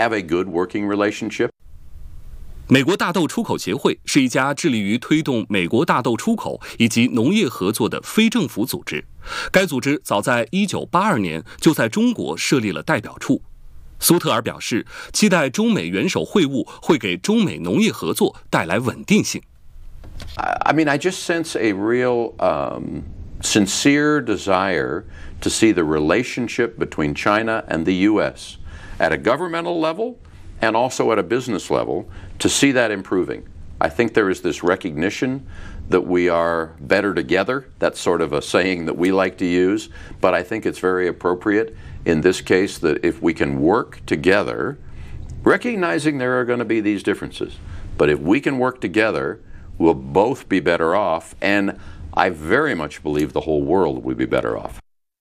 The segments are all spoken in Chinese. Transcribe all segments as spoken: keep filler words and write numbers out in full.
have a good working relationship. 美国大豆出口协会是一家致力于推动美国大豆出口以及农业合作的非政府组织。该组织早在一九八二年就在中国设立了代表处。苏特尔表示，期待中美元首会晤会给中美农业合作带来稳定性。 I mean, I just sense a real um, sincere desire to see the relationship between China and the U S at a governmental level and also at a business level, to see that improving. I think there is this recognition that we are better together. That's sort of a saying that we like to use, but I think it's very appropriate in this case that if we can work together, recognizing there are going to be these differences, but if we can work together, we'll both be better off, and I very much believe the whole world will be better off.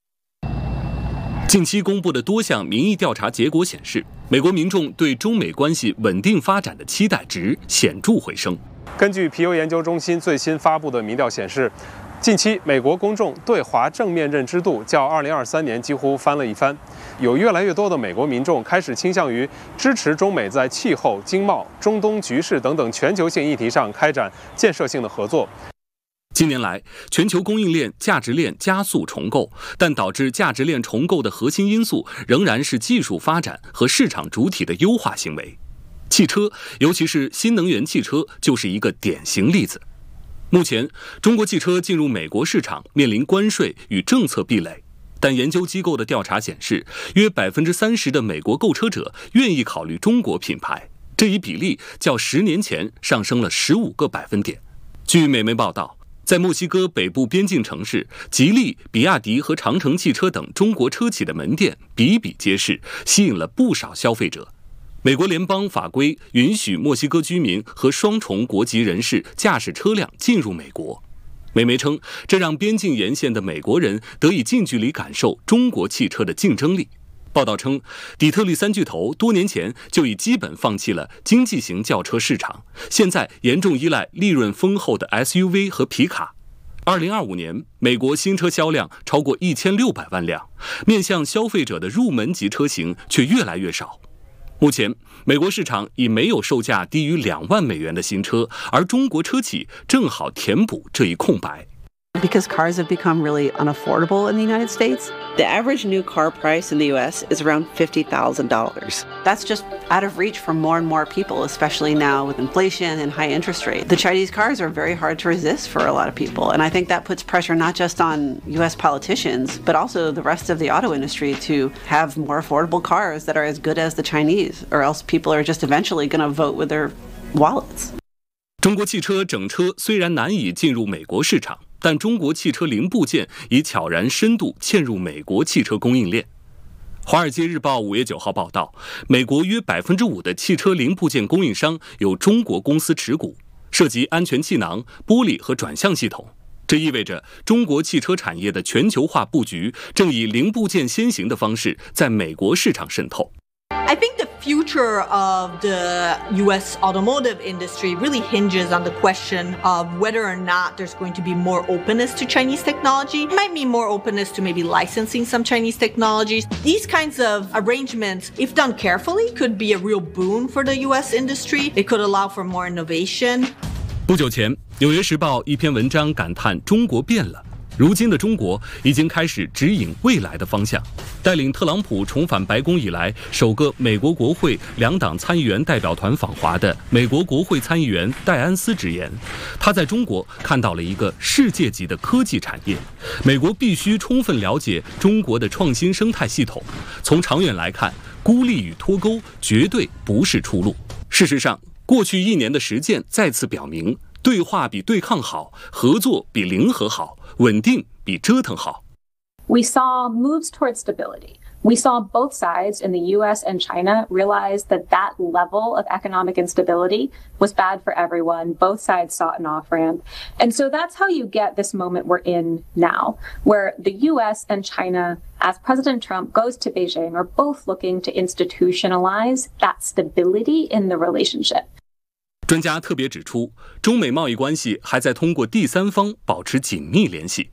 近期公布的多项民意调查结果显示，美国民众对中美关系稳定发展的期待值显著回升。 根据皮尤研究中心最新发布的民调显示，近期美国公众对华正面认知度较二零二三年几乎翻了一番，有越来越多的美国民众开始倾向于支持中美在气候、经贸、中东局势等等全球性议题上开展建设性的合作。 近年来，全球供应链、价值链加速重构，但导致价值链重构的核心因素仍然是技术发展和市场主体的优化行为。汽车，尤其是新能源汽车，就是一个典型例子。目前，中国汽车进入美国市场面临关税与政策壁垒，但研究机构的调查显示，约百分之三十的美国购车者愿意考虑中国品牌，这一比例较十年前上升了十五个百分点。据美媒报道，在墨西哥北部边境城市，吉利、比亚迪和长城汽车等中国车企的门店比比皆是，吸引了不少消费者。美国联邦法规允许墨西哥居民和双重国籍人士驾驶车辆进入美国。美媒称，这让边境沿线的美国人得以近距离感受中国汽车的竞争力。报道称，底特律三巨头多年前就已基本放弃了经济型轿车市场，现在严重依赖利润丰厚的 S U V 和皮卡。二零二五年，美国新车销量超过一千六百万辆，面向消费者的入门级车型却越来越少。目前，美国市场已没有售价低于两万美元的新车，而中国车企正好填补这一空白。 Because cars have become really unaffordable in the United States, the average new car price in the U S is around fifty thousand dollars. That's just out of reach for more and more people, especially now with inflation and high interest rates. The Chinese cars are very hard to resist for a lot of people, and I think that puts pressure not just on U S politicians, but also the rest of the auto industry to have more affordable cars that are as good as the Chinese, or else people are just eventually going to vote with their wallets. 中国汽车整车虽然难以进入美国市场，但中国汽车零部件已悄然深度嵌入美国汽车供应链。《华尔街日报》五月九号报道，美国约百分之五的汽车零部件供应商有中国公司持股，涉及安全气囊、玻璃和转向系统。这意味着中国汽车产业的全球化布局正以零部件先行的方式在美国市场渗透。 I think the future of the U S automotive industry really hinges on the question of whether or not there's going to be more openness to Chinese technology. It might mean more openness to maybe licensing some Chinese technologies. These kinds of arrangements, if done carefully, could be a real boon for the U S industry. It could allow for more innovation. 不久前，《纽约时报》一篇文章感叹中国变了。如今的中国已经开始指引未来的方向。带领特朗普重返白宫以来首个美国国会两党参议员代表团访华的美国国会参议员戴安斯直言，他在中国看到了一个世界级的科技产业，美国必须充分了解中国的创新生态系统。从长远来看，孤立与脱钩绝对不是出路。事实上，过去一年的实践再次表明，对话比对抗好，合作比零和好，稳定比折腾好。 We saw moves toward stability. We saw both sides in the U S and China realize that that level of economic instability was bad for everyone. Both sides saw an off-ramp. And so that's how you get this moment we're in now, where the U S and China, as President Trump goes to Beijing, are both looking to institutionalize that stability in the relationship. 专家特别指出，中美贸易关系还在通过第三方保持紧密联系。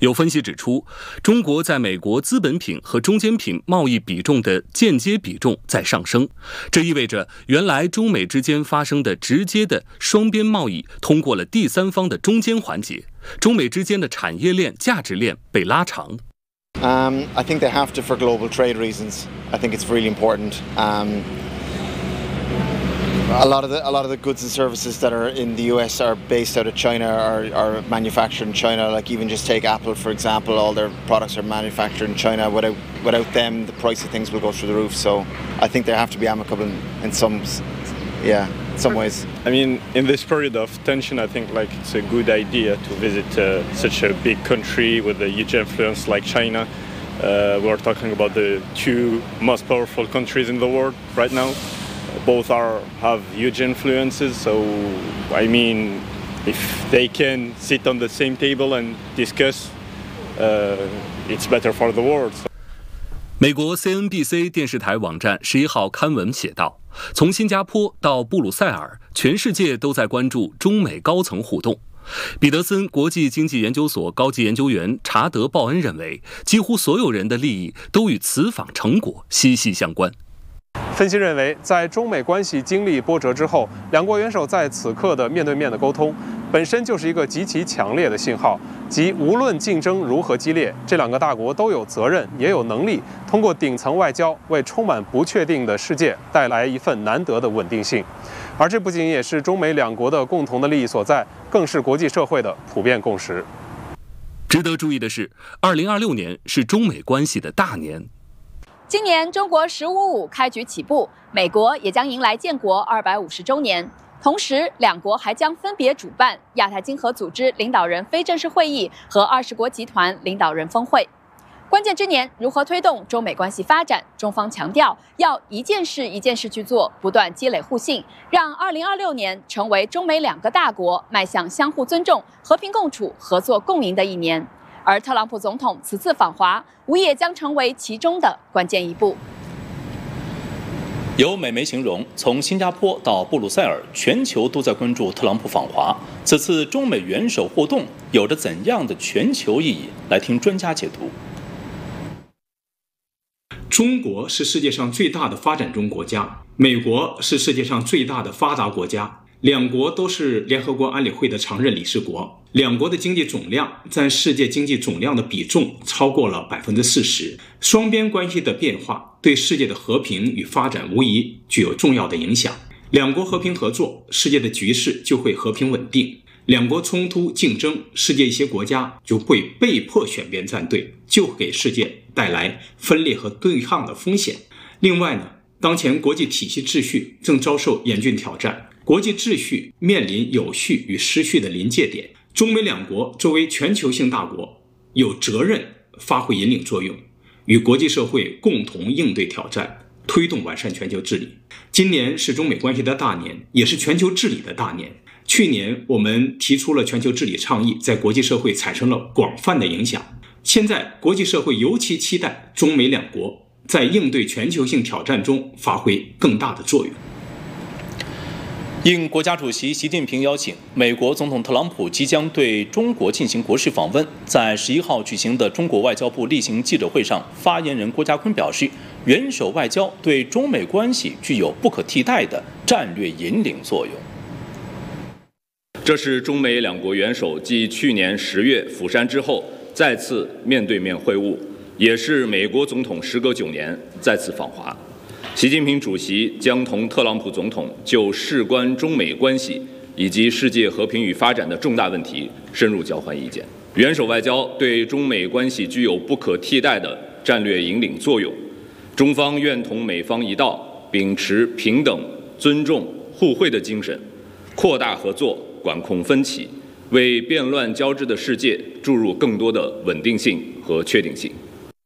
有分析指出，中国在美国资本品和中间品贸易比重的间接比重在上升，这意味着原来中美之间发生的直接的双边贸易通过了第三方的中间环节，中美之间的产业链、价值链被拉长。 Um, I think they have to for global trade reasons. I think it's really important. Um, A lot of the a lot of the goods and services that are in the U S are based out of China, are, are manufactured in China. Like even just take Apple for example, all their products are manufactured in China. Without without them, the price of things will go through the roof. So I think they have to be amicable in, in some, yeah, in some ways. I mean, in this period of tension, I think like it's a good idea to visit uh, such a big country with a huge influence like China. Uh, we're talking about the two most powerful countries in the world right now. Both are have huge influences, so I mean, if they can sit on the same table and discuss, uh, it's better for the world. 美国 C N B C 电视台网站十一号刊文写道，从新加坡到布鲁塞尔，全世界都在关注中美高层互动。彼得森国际经济研究所高级研究员查德·鲍恩认为，几乎所有人的利益都与此访成果息息相关。 分析认为，在中美关系经历波折之后，两国元首在此刻的面对面的沟通，本身就是一个极其强烈的信号，即无论竞争如何激烈，这两个大国都有责任，也有能力，通过顶层外交为充满不确定的世界带来一份难得的稳定性。而这不仅也是中美两国的共同的利益所在，更是国际社会的普遍共识。 值得注意的是，二零二六年是中美关系的大年。 今年中国“十五五”开局起步，美国也将迎来建国二百五十周年。同时，两国还将分别主办亚太经合组织领导人非正式会议和二十国集团领导人峰会。关键之年，如何推动中美关系发展？中方强调要一件事一件事去做，不断积累互信，让二零二六年成为中美两个大国迈向相互尊重、和平共处、合作共赢的一年。而特朗普总统此次访华，无疑将成为其中的关键一步。 有美媒形容，从新加坡到布鲁塞尔，全球都在关注特朗普访华。此次中美元首互动有着怎样的全球意义？来听专家解读。 中国是世界上最大的发展中国家，美国是世界上最大的发达国家。两国都是联合国安理会的常任理事国，两国的经济总量占世界经济总量的比重超过了 百分之四十。 双边关系的变化对世界的和平与发展无疑具有重要的影响。两国和平合作，世界的局势就会和平稳定；两国冲突竞争，世界一些国家就会被迫选边站队，就会给世界带来分裂和对抗的风险。另外呢，当前国际体系秩序正遭受严峻挑战，国际秩序面临有序与失序的临界点。中美两国作为全球性大国，有责任发挥引领作用，与国际社会共同应对挑战，推动完善全球治理。今年是中美关系的大年，也是全球治理的大年。去年我们提出了全球治理倡议，在国际社会产生了广泛的影响。现在国际社会尤其期待中美两国在应对全球性挑战中发挥更大的作用。 应国家主席习近平邀请，美国总统特朗普即将对中国进行国事访问。在十一号举行的中国外交部例行记者会上，发言人郭家坤表示，元首外交对中美关系具有不可替代的战略引领作用。 这是中美两国元首继去年十月釜山之后再次面对面会晤，也是美国总统时隔九年再次访华。习近平主席将同特朗普总统就事关中美关系以及世界和平与发展的重大问题深入交换意见。元首外交对中美关系具有不可替代的战略引领作用，中方愿同美方一道，秉持平等、尊重、互惠的精神，扩大合作，管控分歧，为变乱交织的世界注入更多的稳定性和确定性。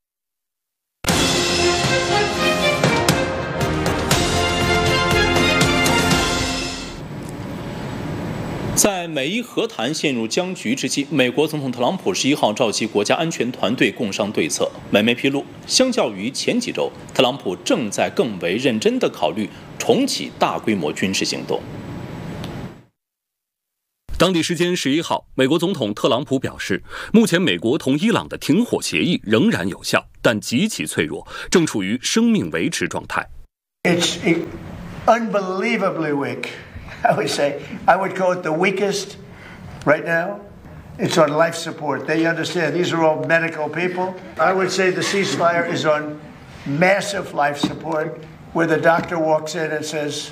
在美伊和谈陷入僵局之际，美国总统特朗普十一号召集国家安全团队共商对策。美媒披露，相较于前几周，特朗普正在更为认真地考虑重启大规模军事行动。 当地时间十一号，美国总统特朗普表示，目前美国同伊朗的停火协议仍然有效，但极其脆弱，正处于生命维持状态。 It's unbelievably weak. I would say, I would call it the weakest right now. It's on life support. They understand these are all medical people. I would say the ceasefire is on massive life support, where the doctor walks in and says,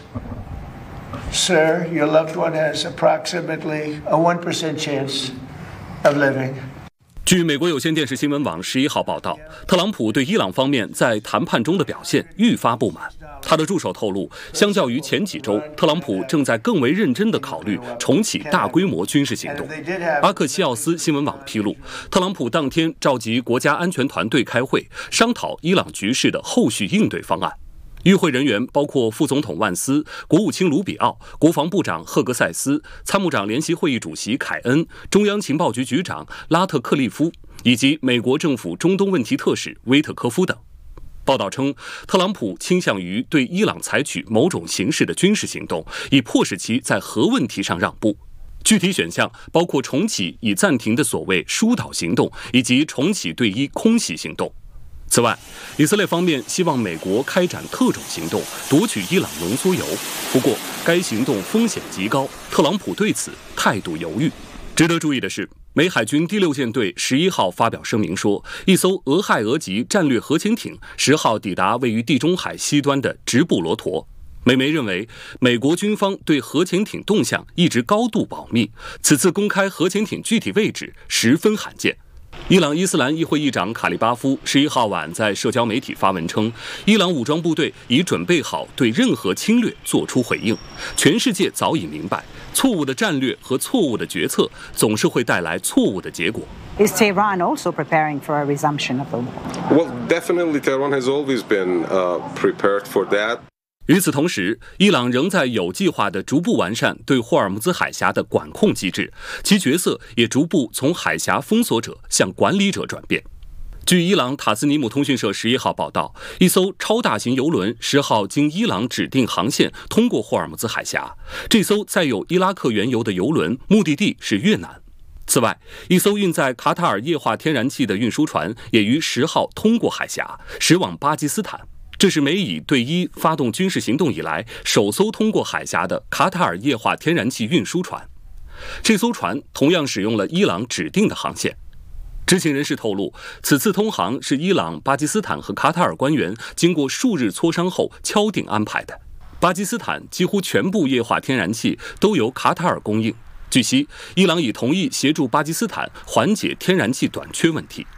Sir, your loved one has approximately a one percent chance of living. 据美国有线电视新闻网十一号报道，特朗普对伊朗方面在谈判中的表现愈发不满。他的助手透露，相较于前几周，特朗普正在更为认真地考虑重启大规模军事行动。阿克西奥斯新闻网披露，特朗普当天召集国家安全团队开会，商讨伊朗局势的后续应对方案。与会人员包括副总统万斯、国务卿卢比奥、国防部长赫格塞斯、参谋长联席会议主席凯恩、中央情报局局长拉特克利夫以及美国政府中东问题特使威特科夫等。报道称，特朗普倾向于对伊朗采取某种形式的军事行动，以迫使其在核问题上让步。具体选项包括重启已暂停的所谓疏导行动，以及重启对伊空袭行动。此外，以色列方面希望美国开展特种行动，夺取伊朗浓缩铀。不过，该行动风险极高，特朗普对此态度犹豫。值得注意的是，美海军第六舰队十一号发表声明说，一艘俄亥俄级战略核潜艇十号抵达位于地中海西端的直布罗陀。美媒认为，美国军方对核潜艇动向一直高度保密，此次公开核潜艇具体位置十分罕见。伊朗伊斯兰议会议长卡利巴夫十一号晚在社交媒体发文称，伊朗武装部队已准备好对任何侵略做出回应。全世界早已明白，错误的战略和错误的决策总是会带来错误的结果。 Is Tehran also preparing for a resumption of the war? Well, definitely Tehran has always been uh, prepared for that. 与此同时，伊朗仍在有计划地逐步完善对霍尔木兹海峡的管控机制，其角色也逐步从海峡封锁者向管理者转变。据伊朗塔斯尼姆通讯社十一号报道，一艘超大型油轮十号经伊朗指定航线通过霍尔木兹海峡，这艘载有伊拉克原油的油轮目的地是越南。此外，一艘运载卡塔尔液化天然气的运输船也于十号通过海峡，驶往巴基斯坦。这是美以对伊发动军事行动以来首艘通过海峡的卡塔尔液化天然气运输船。这艘船同样使用了伊朗指定的航线。知情人士透露，此次通航是伊朗、巴基斯坦和卡塔尔官员经过数日磋商后敲定安排的。巴基斯坦几乎全部液化天然气都由卡塔尔供应。据悉，伊朗已同意协助巴基斯坦缓解天然气短缺问题。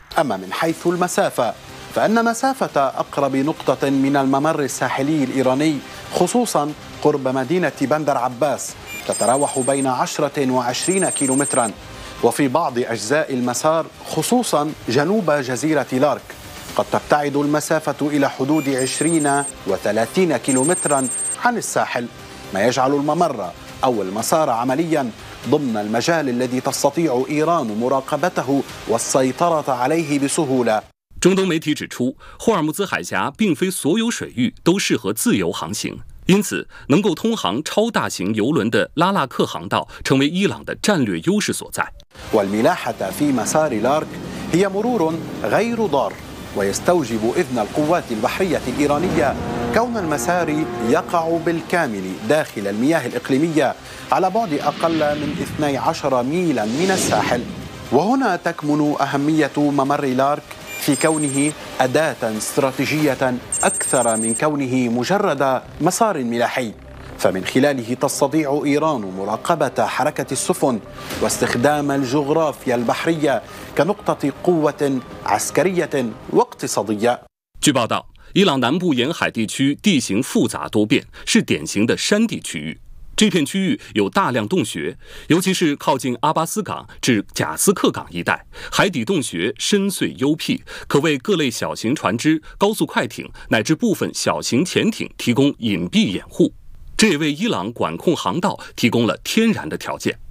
فإن مسافة أقرب نقطة من الممر الساحلي الإيراني خصوصا قرب مدينة بندر عباس تتراوح بين عشرة وعشرين كيلومترا وفي بعض أجزاء المسار خصوصا جنوب جزيرة لارك قد تبتعد المسافة إلى حدود عشرين وثلاثين كيلومترا عن الساحل ما يجعل الممر أو المسار عمليا ضمن المجال الذي تستطيع إيران مراقبته والسيطرة عليه بسهولة。 中东媒体指出，霍尔木兹海峡并非所有水域都适合自由航行，因此能够通航超大型油轮的拉纳克航道成为伊朗的战略优势所在。 والملاحة في مسار لارك هي مرور غير ضار ويستوجب إذن القوات البحرية الإيرانية كون المسار يقع بالكامل داخل المياه الإقليمية على بعد أقل من اثني عشر ميلا من الساحل. وهنا تكمن أهمية ممر لارك في كونه أداة استراتيجية أكثر من كونه مجرد مسار ملاحي فمن خلاله تستطيع إيران مراقبة حركة السفن واستخدام الجغرافيا البحرية كنقطة قوة عسكرية واقتصادية。 据报道，伊朗南部沿海地区地形复杂多变，是典型的山地区域。这片区域有大量洞穴，尤其是靠近阿巴斯港至贾斯克港一带，海底洞穴深邃幽僻，可为各类小型船只、高速快艇乃至部分小型潜艇提供隐蔽掩护。这也为伊朗管控航道提供了天然的条件。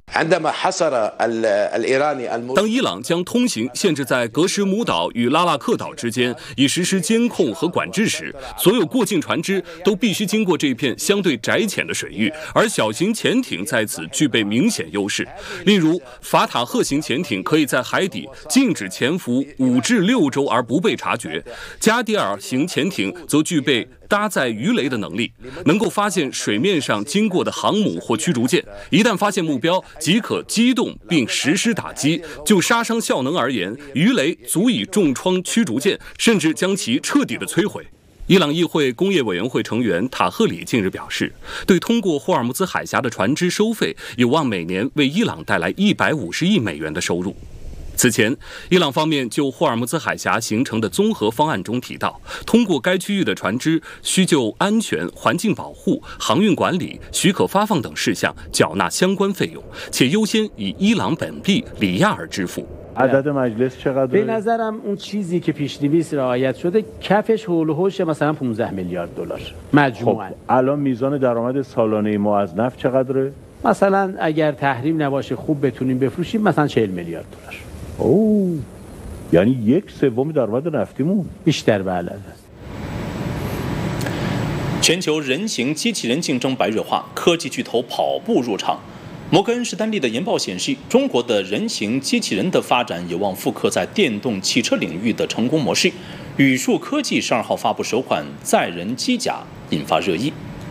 当伊朗将通行限制在格什姆岛与拉拉克岛之间，以实施监控和管制时，所有过境船只都必须经过这片相对窄浅的水域，而小型潜艇在此具备明显优势。例如，法塔赫型潜艇可以在海底静止潜伏五至六周而不被察觉，加迪尔型潜艇则具备搭载鱼雷的能力，能够发现水面上经过的航母或驱逐舰，一旦发现目标，即可机动并实施打击。就杀伤效能而言，鱼雷足以重创驱逐舰，甚至将其彻底的摧毁。伊朗议会工业委员会成员塔赫里近日表示，对通过霍尔木兹海峡的船只收费，有望每年为伊朗带来一百五十亿美元的收入。此前，伊朗方面就霍尔木兹海峡形成的综合方案中提到，通过该区域的船只需就安全、环境保护、航运管理、许可发放等事项缴纳相关费用，且优先以伊朗本币里亚尔支付。 عدد مجلس چقدره؟ به نظرم اون چیزی که پیش‌نویس رعایت شده کفش حول و حوش مثلا پانزده میلیارد دلار مجموعاً. الان میزان درآمد سالانه ما از نفت چقدره؟ مثلا اگر تحریم نباشه خوب بتونیم بفروشیم مثلا چهل میلیارد دلار. اوه یعنی یک سوم درآمد نفتیمون بیشتر بله است. 全球人形机器人竞争白热化，科技巨头跑步入场。摩根士丹利的研报显示，中国的人形机器人的发展有望复刻在电动汽车领域的成功模式。宇树科技十二号发布首款载人机甲，引发热议。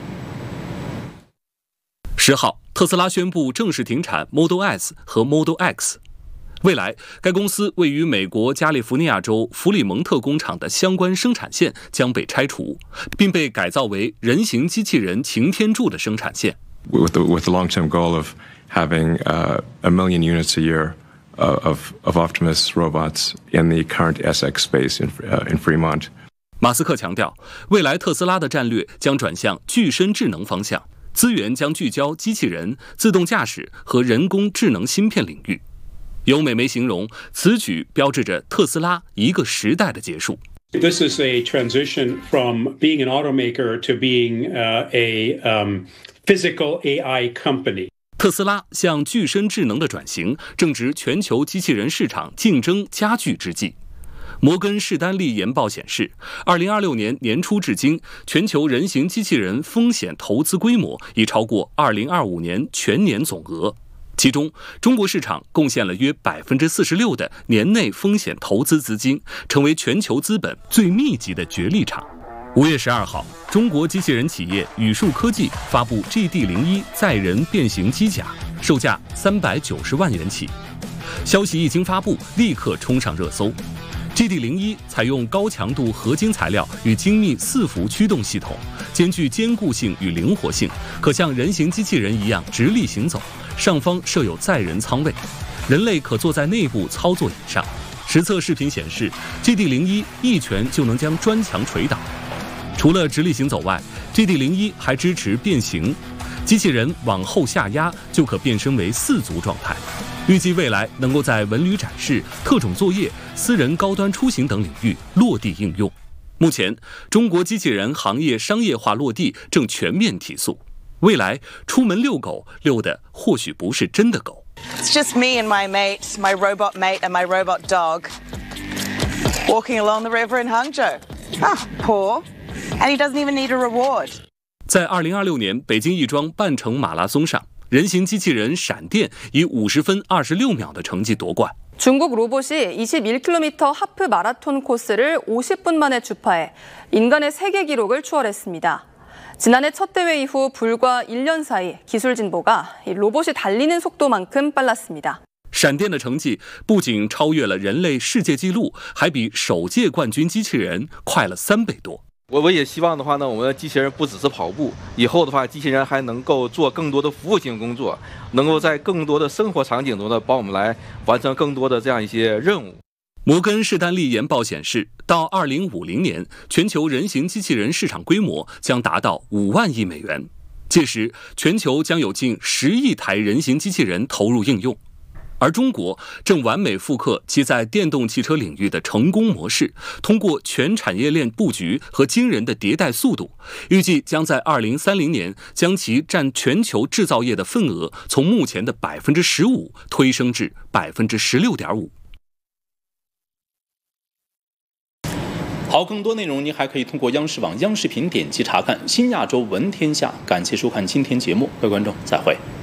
十号，特斯拉宣布正式停产 Model S 和 Model X。未来，该公司位于美国加利福尼亚州弗里蒙特工厂的相关生产线将被拆除，并被改造为人形机器人擎天柱的生产线。 With the, with the long-term goal of having uh, a million units a year uh, of, of Optimus robots in the current S X space in, uh, in Fremont. 马斯克强调，未来特斯拉的战略将转向具身智能方向，资源将聚焦机器人、自动驾驶和人工智能芯片领域。有美媒形容，此举标志着特斯拉一个时代的结束。 This is a transition from being an automaker to being uh, a um, physical A I company. 特斯拉向具身智能的转型，正值全球机器人市场竞争加剧之际。摩根士丹利研报显示，二零二六年年初至今，全球人形机器人风险投资规模已超过二零二五年全年总额。其中，中国市场贡献了约百分之四十六的年内风险投资资金，成为全球资本最密集的角力场。五月十二号，中国机器人企业宇树科技发布 G D 零一载人变形机甲，售价三百九十万元起。消息一经发布，立刻冲上热搜。G D 零一采用高强度合金材料与精密四幅驱动系统，兼具坚固性与灵活性，可像人形机器人一样直立行走。上方设有载人舱位，人类可坐在内部操作椅上。实测视频显示 ，G D 零一一拳就能将砖墙捶倒。除了直立行走外 ，G D 零一还支持变形，机器人往后下压就可变身为四足状态。预计未来能够在文旅展示、特种作业、私人高端出行等领域落地应用。目前，中国机器人行业商业化落地正全面提速。未来出门遛狗，遛的或许不是真的狗。 It's just me and my mate, my robot mate and my robot dog, walking along the river in Hangzhou. Ah, poor. And he doesn't even need a reward. 在二零二六年北京亦庄半程马拉松上，人形机器人闪电以五十分二十六秒的成绩夺冠。 중국 로봇이 이십일 킬로미터 하프 마라톤 코스를 오십 분 만에 주파해 인간의 세계 기록을 추월했습니다. 지난해 첫 대회 이후 불과 일 년 사이 기술 진보가 로봇이 달리는 속도만큼 빨랐습니다. 闪电的成绩不仅超越了人类世界纪录，还比首届冠军机器人快了三倍多。 我我也希望的话呢，我们的机器人不只是跑步，以后的话，机器人还能够做更多的服务性工作，能够在更多的生活场景中呢，帮我们来完成更多的这样一些任务。 摩根士丹利研报显示，到二零五零年，全球人形机器人市场规模将达到五万亿美元。届时，全球将有近十亿台人形机器人投入应用。 而中国正完美复刻其在电动汽车领域的成功模式，通过全产业链布局和惊人的迭代速度，预计将在二零三零年将其占全球制造业的份额从目前的百分之十五推升至百分之十六点五。 好，更多内容您还可以通过央视网央视频点击查看。新亚洲闻天下，感谢收看今天节目，各位观众再会。